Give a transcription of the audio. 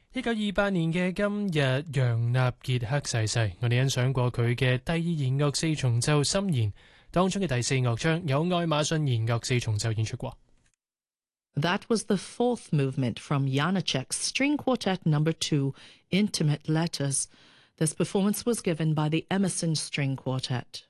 1928年嘅今日，楊納傑克逝世。我哋欣賞過佢嘅第二弦樂四重奏心弦，當中嘅第四樂章有愛馬遜弦樂四重奏演出過。 That was the fourth movement from Janacek's String Quartet No. 2, Intimate Letters. This performance was given by the Emerson String Quartet.